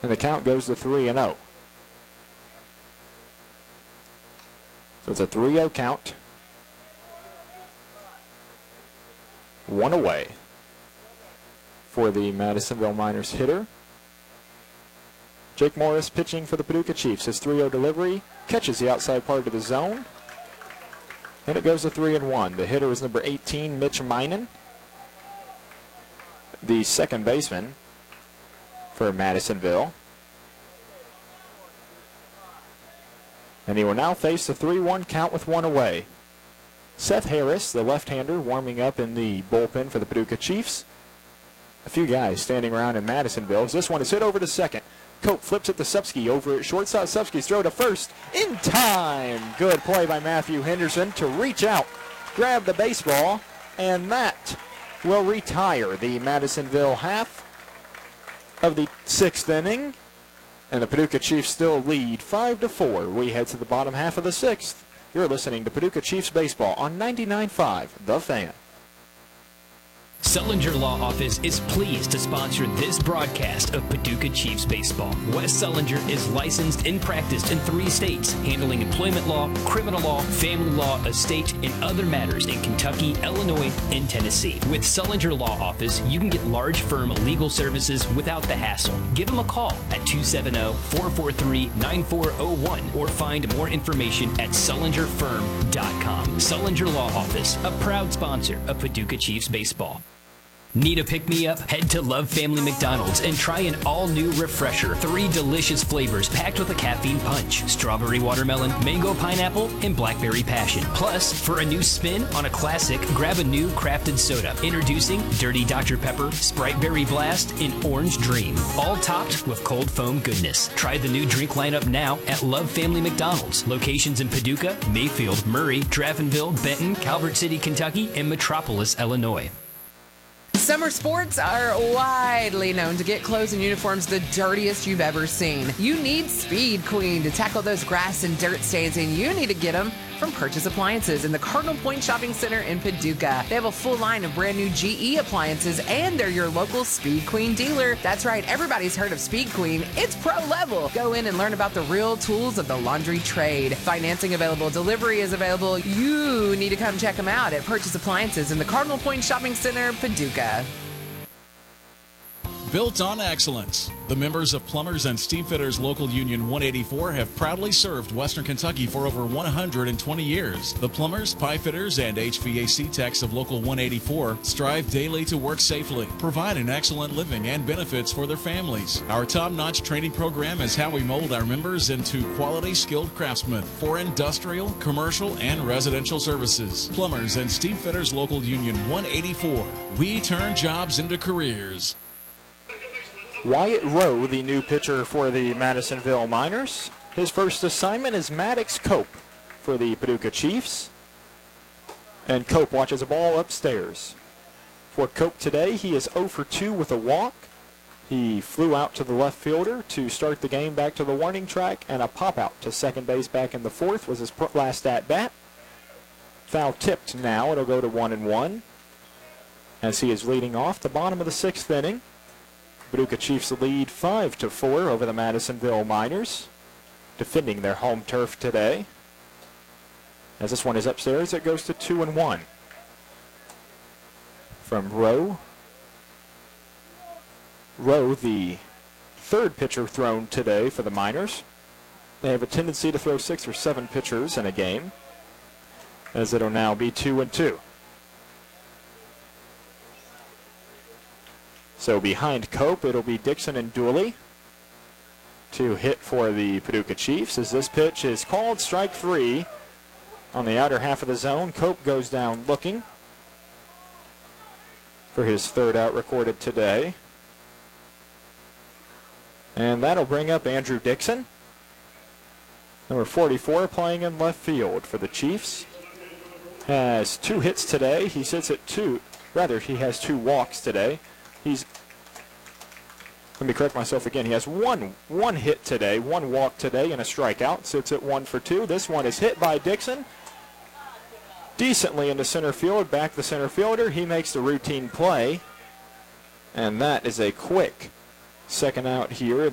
And the count goes to 3-0. So it's a 3-0 count. One away for the Madisonville Miners hitter. Jake Morris pitching for the Paducah Chiefs. His 3-0 delivery catches the outside part of the zone. And it goes to 3-1. The hitter is number 18, Mitch Minen, the second baseman for Madisonville. And he will now face the 3-1 count with one away. Seth Harris, the left-hander, warming up in the bullpen for the Paducah Chiefs. A few guys standing around in Madisonville. This one is hit over to second. Cope flips it to Supsky over at shortstop. Supsky's throw to first in time. Good play by Matthew Henderson to reach out, grab the baseball, and that will retire the Madisonville half of the sixth inning. And the Paducah Chiefs still lead 5-4. We head to the bottom half of the sixth. You're listening to Paducah Chiefs Baseball on 99.5 The Fan. Sullinger Law Office is pleased to sponsor this broadcast of Paducah Chiefs Baseball. Wes Sullinger is licensed and practiced in 3 states, handling employment law, criminal law, family law, estate, and other matters in Kentucky, Illinois, and Tennessee. With Sullinger Law Office, you can get large firm legal services without the hassle. Give them a call at 270-443-9401 or find more information at SullingerFirm.com. Sullinger Law Office, a proud sponsor of Paducah Chiefs Baseball. Need a pick-me-up? Head to Love Family McDonald's and try an all-new refresher. 3 delicious flavors packed with a caffeine punch. Strawberry watermelon, mango pineapple, and blackberry passion. Plus, for a new spin on a classic, grab a new crafted soda. Introducing Dirty Dr. Pepper, Sprite Berry Blast, and Orange Dream. All topped with cold foam goodness. Try the new drink lineup now at Love Family McDonald's. Locations in Paducah, Mayfield, Murray, Draftonville, Benton, Calvert City, Kentucky, and Metropolis, Illinois. Summer sports are widely known to get clothes and uniforms the dirtiest you've ever seen. You need Speed Queen to tackle those grass and dirt stains, and you need to get them from Purchase Appliances in the Cardinal Point Shopping Center in Paducah. They have a full line of brand new GE appliances, and they're your local Speed Queen dealer. That's right, everybody's heard of Speed Queen. It's pro level. Go in and learn about the real tools of the laundry trade. Financing available, delivery is available. You need to come check them out at Purchase Appliances in the Cardinal Point Shopping Center, Paducah. Built on excellence. The members of Plumbers and Steamfitters Local Union 184 have proudly served Western Kentucky for over 120 years. The plumbers, pipe fitters, and HVAC techs of Local 184 strive daily to work safely, provide an excellent living and benefits for their families. Our top-notch training program is how we mold our members into quality, skilled craftsmen for industrial, commercial, and residential services. Plumbers and Steamfitters Local Union 184. We turn jobs into careers. Wyatt Rowe, the new pitcher for the Madisonville Miners. His first assignment is Maddox Cope for the Paducah Chiefs. And Cope watches a ball upstairs. For Cope today, he is 0 for 2 with a walk. He flew out to the left fielder to start the game back to the warning track, and a pop out to second base back in the 4th was his last at-bat. Foul tipped now. It'll go to 1-1 as he is leading off the bottom of the 6th inning. Paducah Chiefs lead 5-4 over the Madisonville Miners, defending their home turf today. As this one is upstairs, it goes to 2-1. From Rowe. Rowe, the 3rd pitcher thrown today for the Miners. They have a tendency to throw 6 or 7 pitchers in a game, as it'll now be 2-2. So behind Cope, it'll be Dixon and Dooley to hit for the Paducah Chiefs. As this pitch is called, strike 3 on the outer half of the zone. Cope goes down looking for his 3rd out recorded today. And that'll bring up Andrew Dixon, number 44, playing in left field for the Chiefs. Has 2 hits today. He sits at 2. Rather, he has 2 walks today. Let me correct myself again. He has one hit today, 1 walk today, and a strikeout. Sits at 1 for 2. This one is hit by Dixon decently into center field. Back the center fielder. He makes the routine play. And that is a quick second out here.